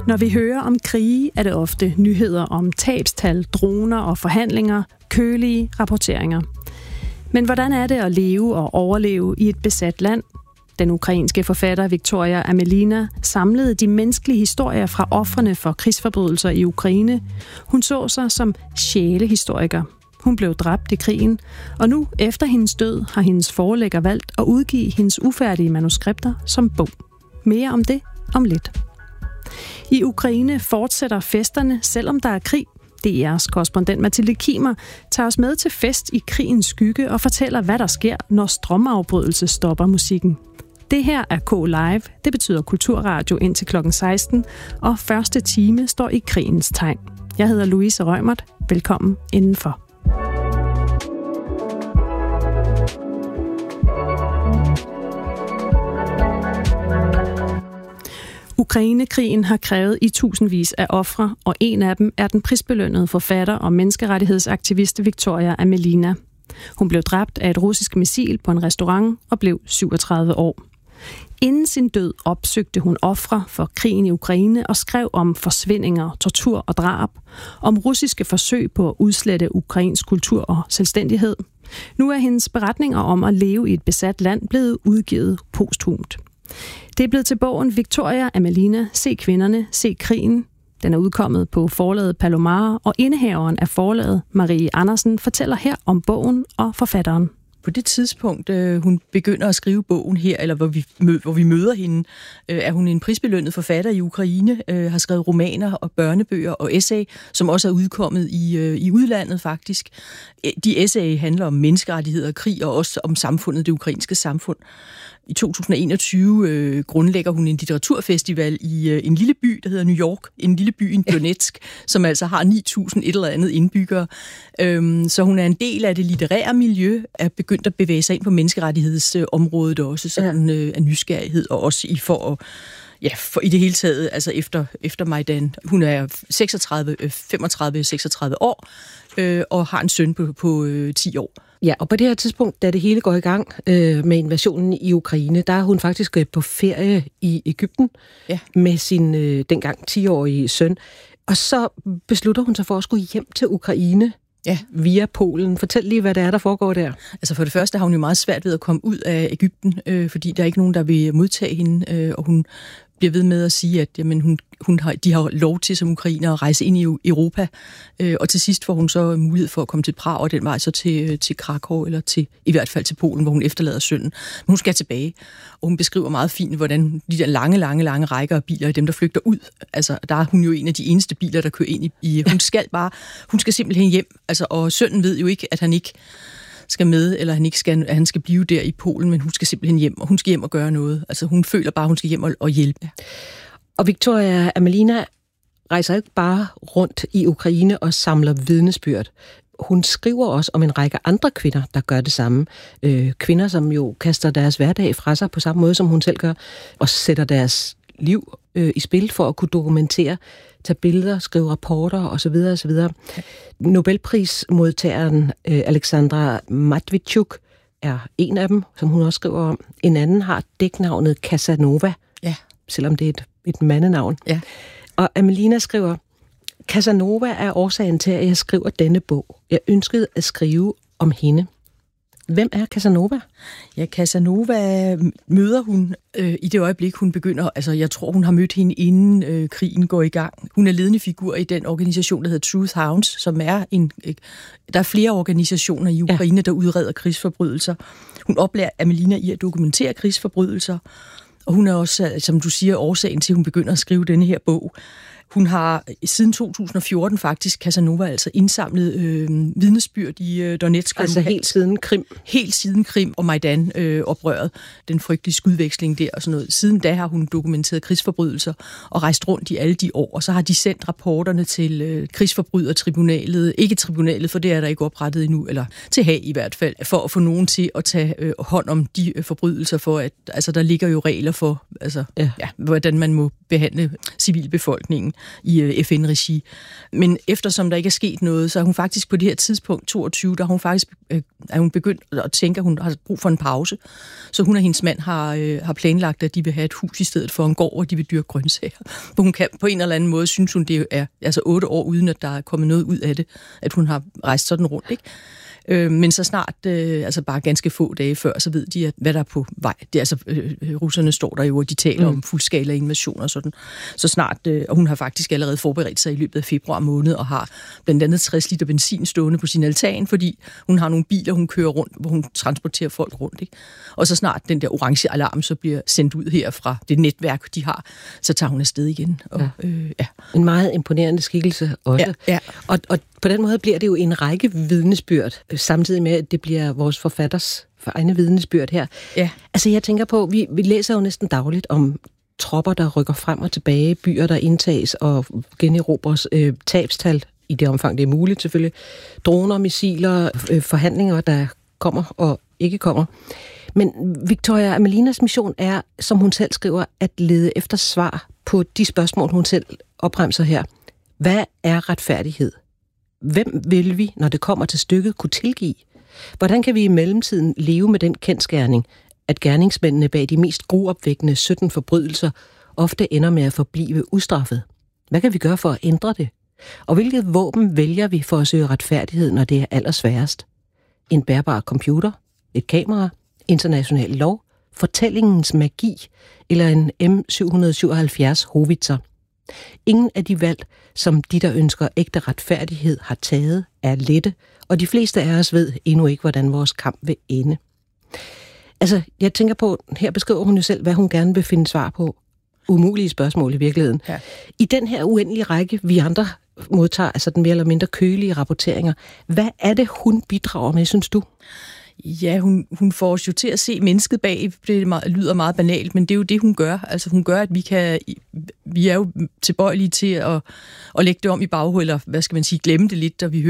Når vi hører om krige, er det ofte nyheder om tabstal, droner og forhandlinger, kølige rapporteringer. Men hvordan er det at leve og overleve i et besat land? Den ukrainske forfatter Victoria Amelina samlede de menneskelige historier fra ofrene for krigsforbrydelser i Ukraine. Hun så sig som sjælehistoriker. Hun blev dræbt i krigen, og nu, efter hendes død, har hendes forlægger valgt at udgive hendes ufærdige manuskripter som bog. Mere om det om lidt. I Ukraine fortsætter festerne, selvom der er krig. DR's korrespondent Mathilde Kimer tager os med til fest i krigens skygge og fortæller, hvad der sker, når strømafbrydelse stopper musikken. Det her er K-Live. Det betyder kulturradio indtil kl. 16, og første time står i krigens tegn. Jeg hedder Louise Rømert. Velkommen indenfor. Ukrainekrigen har krævet i tusindvis af ofre, og en af dem er den prisbelønnede forfatter og menneskerettighedsaktivist Victoria Amelina. Hun blev dræbt af et russisk missil på en restaurant og blev 37 år. Inden sin død opsøgte hun ofre for krigen i Ukraine og skrev om forsvindinger, tortur og drab, om russiske forsøg på at udslette ukrainsk kultur og selvstændighed. Nu er hendes beretninger om at leve i et besat land blevet udgivet posthumt. Det er blevet til bogen Victoria Amelina, Se kvinderne, se krigen. Den er udkommet på forlaget Palomar, og indehaveren af forlaget, Marie Andersen, fortæller her om bogen og forfatteren. På det tidspunkt, hun begynder at skrive bogen her, eller hvor vi møder hende, er hun en prisbelønnet forfatter i Ukraine, har skrevet romaner og børnebøger og essay, som også er udkommet i udlandet faktisk. De essay handler om menneskerettigheder, krig og også om samfundet, det ukrainske samfund. I 2021 grundlægger hun en litteraturfestival i en lille by, der hedder New York. En lille by i Donetsk, som altså har 9.000 et eller andet indbyggere. Så hun er en del af det litterære miljø, er begyndt at bevæge sig ind på menneskerettighedsområdet også, sådan af nysgerrighed, og også for i det hele taget, altså efter Majdan. Hun er 35-36 år, og har en søn på 10 år. Ja, og på det her tidspunkt, da det hele går i gang med invasionen i Ukraine, der er hun faktisk på ferie i Egypten med sin dengang 10-årige søn. Og så beslutter hun sig for at skulle hjem til Ukraine via Polen. Fortæl lige, hvad det er, der foregår der. Altså for det første har hun jo meget svært ved at komme ud af Egypten, fordi der er ikke nogen, der vil modtage hende, og hun bliver ved med at sige, at jamen, de har lov til som ukrainer at rejse ind i Europa, og til sidst får hun så mulighed for at komme til Prag, og den vej så til Krakow, eller i hvert fald til Polen, hvor hun efterlader sønnen. Men hun skal tilbage, og hun beskriver meget fint, hvordan de der lange rækker af biler, dem der flygter ud, altså der er hun jo en af de eneste biler, der kører ind i hun skal simpelthen hjem, altså, og sønnen ved jo ikke, at han ikke skal med, eller at han skal blive der i Polen, men hun skal simpelthen hjem, og hun skal hjem og gøre noget. Altså hun føler bare, at hun skal hjem og hjælpe. Og Victoria Amelina rejser ikke bare rundt i Ukraine og samler vidnesbyrd. Hun skriver også om en række andre kvinder, der gør det samme. Kvinder, som jo kaster deres hverdag fra sig på samme måde, som hun selv gør, og sætter deres liv i spil for at kunne dokumentere, tage billeder, skrive rapporter osv. osv. Nobelprismodtageren Alexandra Matvichuk er en af dem, som hun også skriver om. En anden har dæknavnet Casanova, selvom det er et mandenavn. Ja. Og Amelina skriver, Casanova er årsagen til, at jeg skriver denne bog. Jeg ønskede at skrive om hende. Hvem er Casanova? Ja, Casanova møder hun i det øjeblik, hun begynder. Altså, jeg tror, hun har mødt hende, inden krigen går i gang. Hun er ledende figur i den organisation, der hedder Truth Hounds, som er der er flere organisationer i Ukraine, der udreder krigsforbrydelser. Hun oplærer Amelina i at dokumentere krigsforbrydelser, og hun er også, som du siger, årsagen til, at hun begynder at skrive denne her bog. Hun har siden 2014 faktisk, Casanova, altså indsamlet vidnesbyrd i Donetsk. Altså helt siden Krim? Helt siden Krim og Majdan-oprøret. Den frygtelige skudveksling der og sådan noget. Siden da har hun dokumenteret krigsforbrydelser og rejst rundt i alle de år. Og så har de sendt rapporterne til krigsforbrydertribunalet. Ikke tribunalet, for det er der ikke oprettet endnu. Eller til Haag i hvert fald. For at få nogen til at tage hånd om de forbrydelser. For at, altså, der ligger jo regler for, hvordan man må behandle civilbefolkningen i FN-regi. Men eftersom der ikke er sket noget, så er hun faktisk på det her tidspunkt, 22, der er hun begyndt at tænke, at hun har brug for en pause. Så hun og hendes mand har planlagt, at de vil have et hus i stedet for en gård, hvor de vil dyrke grøntsager. For hun kan på en eller anden måde, synes hun, det er altså 8 år uden, at der er kommet noget ud af det, at hun har rejst sådan rundt, ikke? Men så snart, altså bare ganske få dage før, så ved de, at hvad der er på vej. Det er altså, russerne står der jo, og de taler om fuldskala invasion og sådan. Så snart, og hun har faktisk allerede forberedt sig i løbet af februar måned, og har blandt andet 60 liter benzin stående på sin altan, fordi hun har nogle biler, hun kører rundt, hvor hun transporterer folk rundt, ikke? Og så snart den der orange alarm så bliver sendt ud her fra det netværk, de har, så tager hun afsted igen. Og, ja. En meget imponerende skikkelse også. Ja. Og på den måde bliver det jo en række vidnesbyrd, samtidig med, at det bliver vores forfatters egne vidnesbyrd her. Ja. Altså jeg tænker på, vi læser jo næsten dagligt om tropper, der rykker frem og tilbage, byer, der indtages og generobres, tabstal, i det omfang det er muligt selvfølgelig, droner, missiler, forhandlinger, der kommer og ikke kommer. Men Victoria Amelinas mission er, som hun selv skriver, at lede efter svar på de spørgsmål, hun selv opremser her. Hvad er retfærdighed? Hvem vil vi, når det kommer til stykket, kunne tilgive? Hvordan kan vi i mellemtiden leve med den kendsgerning, at gerningsmændene bag de mest gruopvækkende 17 forbrydelser ofte ender med at forblive ustraffet? Hvad kan vi gøre for at ændre det? Og hvilket våben vælger vi for at søge retfærdighed, når det er allersværest? En bærbar computer? Et kamera? International lov? Fortællingens magi? Eller en M777 Howitzer? Ingen af de valg, som de, der ønsker ægte retfærdighed, har taget, er lette, og de fleste af os ved endnu ikke, hvordan vores kamp vil ende. Altså, jeg tænker på, her beskriver hun jo selv, hvad hun gerne vil finde svar på. Umulige spørgsmål i virkeligheden. Ja. I den her uendelige række, vi andre modtager, altså den mere eller mindre kølige rapporteringer, hvad er det, hun bidrager med, synes du? Ja, hun får os jo til at se mennesket bag. Det lyder meget banalt, men det er jo det, hun gør. Altså hun gør, at vi er jo tilbøjelige til at lægge det om i baghovedet, eller hvad skal man sige, glemme det lidt, og vi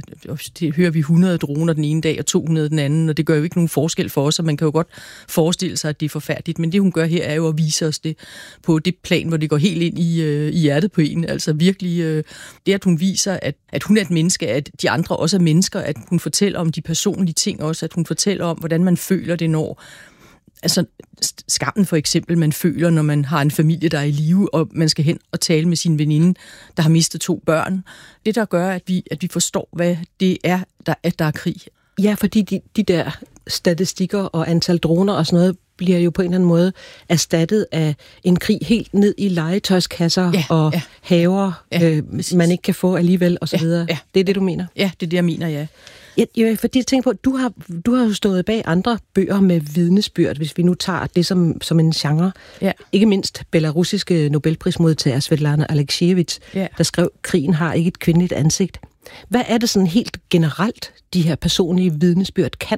hører vi 100 droner den ene dag, og 200 den anden, og det gør jo ikke nogen forskel for os, og man kan jo godt forestille sig, at det er forfærdeligt, men det hun gør her, er jo at vise os det på det plan, hvor det går helt ind i hjertet på en. Altså virkelig, det at hun viser, at hun er et menneske, at de andre også er mennesker, at hun fortæller om de personlige ting også, at hun fortæller om, hvordan man føler det, når altså skammen for eksempel, man føler, når man har en familie, der er i live, og man skal hen og tale med sin veninde, der har mistet 2 børn. Det, der gør, at vi forstår, hvad det er, at der er krig. Ja, fordi de der statistikker og antal droner og sådan noget, bliver jo på en eller anden måde erstattet af en krig helt ned i legetøjskasser og haver, man ikke kan få alligevel, og så videre. Ja. Det er det, du mener? Ja, det er det, jeg mener, ja. Ja, fordi jeg tænker på, du har jo stået bag andre bøger med vidnesbyrd, hvis vi nu tager det som en genre. Ja. Ikke mindst belarusiske Nobelprismodtager Svetlana Aleksijevitj, der skrev, krigen har ikke et kvindeligt ansigt. Hvad er det sådan helt generelt, de her personlige vidnesbyrd kan?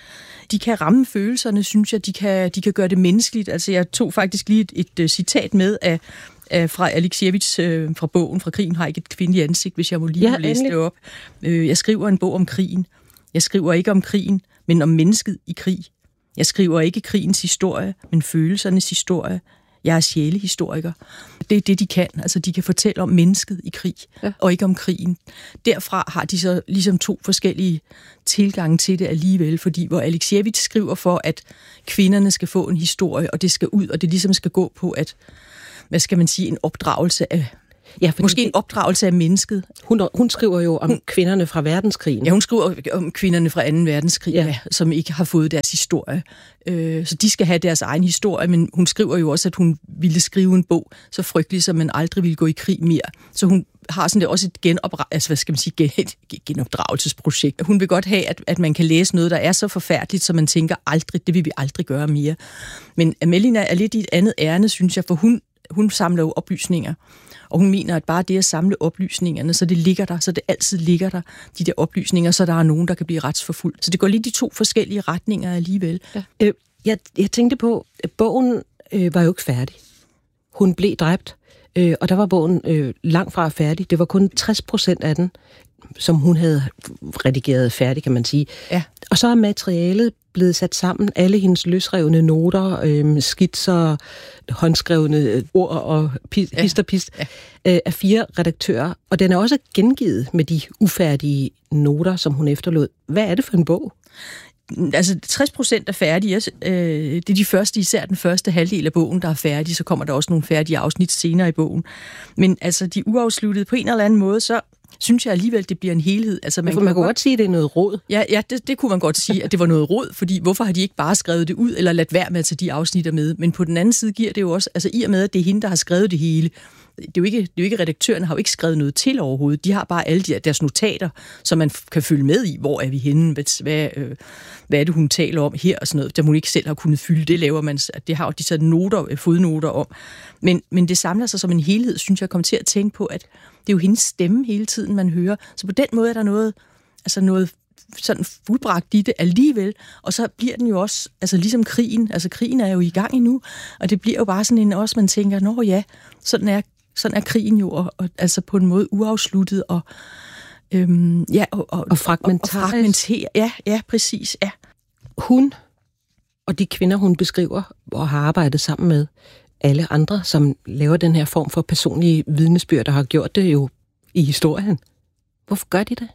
De kan ramme følelserne, synes jeg. De kan gøre det menneskeligt. Altså, jeg tog faktisk lige et citat med fra Aleksijevitj fra bogen fra Krigen har ikke et kvindeligt ansigt, hvis jeg må lige læse det op. Jeg skriver en bog om krigen. Jeg skriver ikke om krigen, men om mennesket i krig. Jeg skriver ikke krigens historie, men følelsernes historie. Jeg er sjælehistoriker. Det er det, de kan. Altså, de kan fortælle om mennesket i krig, og ikke om krigen. Derfra har de så ligesom 2 forskellige tilgange til det alligevel, fordi hvor Aleksijevitj skriver for, at kvinderne skal få en historie, og det skal ud, og det ligesom skal gå på, at, hvad skal man sige, en opdragelse af måske en opdragelse af mennesket. Hun skriver jo om kvinderne fra verdenskrigen. Ja, hun skriver om kvinderne fra 2. verdenskrig, som ikke har fået deres historie. Så de skal have deres egen historie, men hun skriver jo også, at hun ville skrive en bog så frygtelig, som man aldrig ville gå i krig mere. Så hun har sådan også et genopdragelsesprojekt. Hun vil godt have, at man kan læse noget, der er så forfærdeligt, så man tænker aldrig, det vil vi aldrig gøre mere. Men Amelina er lidt i et andet ærne, synes jeg, for hun samler jo oplysninger. Og hun mener, at bare det at samle oplysningerne, så det ligger der, så det altid ligger der, de der oplysninger, så der er nogen, der kan blive retsforfulgt. Så det går lidt i 2 forskellige retninger alligevel. Ja. Jeg tænkte på, at bogen var jo ikke færdig. Hun blev dræbt, og der var bogen langt fra færdig. Det var kun 60% af den. som hun havde redigeret færdig, kan man sige. Ja. Og så er materialet blevet sat sammen, alle hendes løsrevne noter, skitser, håndskrevne ord og hist og pist, af 4 redaktører. Og den er også gengivet med de ufærdige noter, som hun efterlod. Hvad er det for en bog? Altså 60% er færdige. Det er de første, især den første halvdel af bogen, der er færdige. Så kommer der også nogle færdige afsnit senere i bogen. Men altså de uafsluttede på en eller anden måde, så synes jeg alligevel, det bliver en helhed. Altså, man kunne godt sige, at det er noget rod. Ja, det kunne man godt sige, at det var noget rod, fordi hvorfor har de ikke bare skrevet det ud, eller ladt være med at tage de afsnitter med? Men på den anden side giver det jo også, altså i og med, at det er hende, der har skrevet det hele. Det er jo ikke redaktørerne har jo ikke skrevet noget til overhovedet. De har bare alle deres notater, som man kan følge med i. Hvor er vi henne? Hvad er det, hun taler om her? Og sådan noget, der hun ikke selv har kunnet fylde. Det laver man. Det har jo de sådan noter, fodnoter om. Men det samler sig som en helhed, synes jeg, kommer til at tænke på, at det er jo hendes stemme hele tiden, man hører. Så på den måde er der noget sådan fuldbragt i det alligevel. Og så bliver den jo også, altså ligesom krigen. Altså krigen er jo i gang endnu. Og det bliver jo bare sådan en også, man tænker, nå ja, sådan er krigen jo, og altså på en måde uafsluttet, og fragmenteret. Ja, præcis, ja. Hun og de kvinder, hun beskriver og har arbejdet sammen med, alle andre, som laver den her form for personlige vidnesbyrd, der har gjort det jo i historien. Hvorfor gør de det?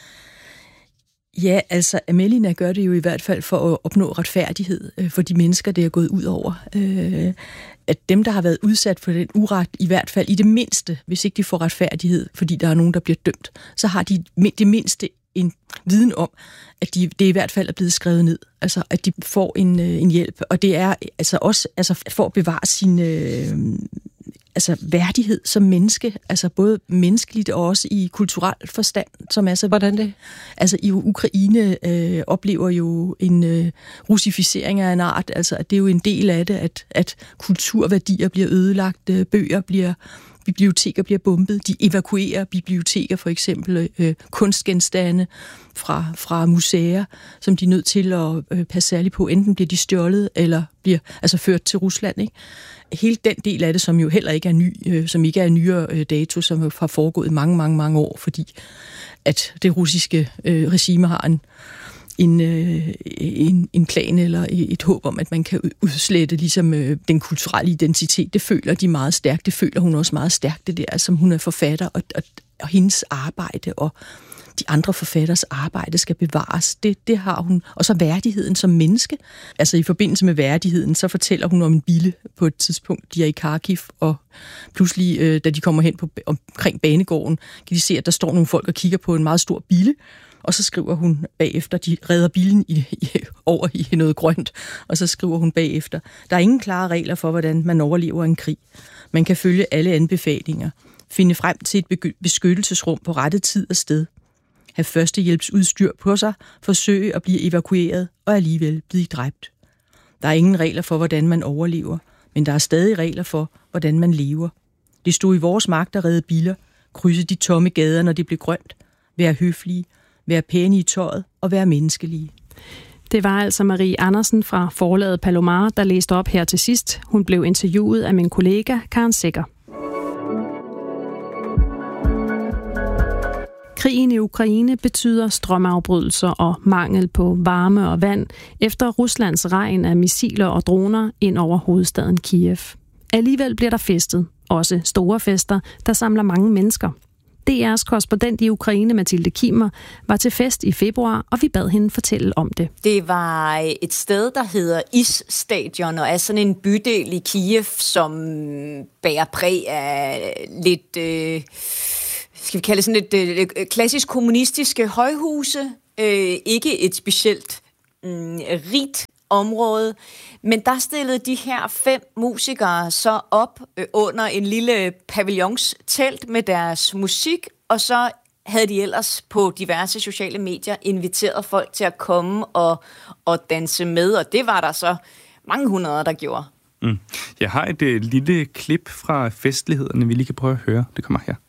Ja, altså Amelina gør det jo i hvert fald for at opnå retfærdighed for de mennesker, det er gået ud over. At dem, der har været udsat for den uret, i hvert fald i det mindste, hvis ikke de får retfærdighed, fordi der er nogen, der bliver dømt, så har de det mindste en viden om, at det i hvert fald er blevet skrevet ned. Altså, at de får en hjælp. Og det er altså også for at bevare sin værdighed som menneske, altså både menneskeligt og også i kulturel forstand, som er så... Hvordan det? Altså i Ukraine oplever jo en russificering af en art, altså at det er jo en del af det, at kulturværdier bliver ødelagt, biblioteker bliver bombet, de evakuerer biblioteker, for eksempel kunstgenstande fra museer, som de er nødt til at passe særligt på. Enten bliver de stjålet, eller bliver ført til Rusland, ikke? Hele den del af det, som jo heller ikke er ny, som ikke er nyere dato, som har foregået i mange, mange, mange år, fordi at det russiske regime har en plan eller et håb om, at man kan udslette ligesom den kulturelle identitet. Det føler de meget stærkt. Det føler hun også meget stærkt, det der, som hun er forfatter, og hendes arbejde og de andre forfatteres arbejde skal bevares. Det har hun. Og så værdigheden som menneske. Altså i forbindelse med værdigheden, så fortæller hun om en bille på et tidspunkt. De er i Kharkiv, og pludselig, da de kommer hen omkring banegården, kan de se, at der står nogle folk og kigger på en meget stor bille. Og så skriver hun bagefter, de redder bilen over i noget grønt, og så skriver hun bagefter, der er ingen klare regler for, hvordan man overlever en krig. Man kan følge alle anbefalinger, finde frem til et beskyttelsesrum på rette tid og sted, have førstehjælpsudstyr på sig, forsøge at blive evakueret og alligevel blive dræbt. Der er ingen regler for, hvordan man overlever, men der er stadig regler for, hvordan man lever. Det stod i vores magt at redde biler, krydse de tomme gader, når det blev grønt, være høflige, være pæne i tøjet og være menneskelige. Det var altså Marie Andersen fra forlaget Palomar, der læste op her til sidst. Hun blev interviewet af min kollega Karen Secher. Krigen i Ukraine betyder strømafbrydelser og mangel på varme og vand efter Ruslands regn af missiler og droner ind over hovedstaden Kiev. Alligevel bliver der festet, også store fester, der samler mange mennesker. DR's korrespondent i Ukraine, Mathilde Kimer, var til fest i februar, og vi bad hende fortælle om det. Det var et sted, der hedder Isstadion, og er sådan en bydel i Kiev, som bærer præg af lidt, skal vi kalde det sådan lidt klassisk kommunistiske højhuse. Ikke et specielt rigt område, men der stillede de her 5 musikere så op under en lille paviljonstelt med deres musik, og så havde de ellers på diverse sociale medier inviteret folk til at komme og danse med, og det var der så mange hundrede, der gjorde. Jeg har et lille klip fra festlighederne, vi lige kan prøve at høre. Det kommer her.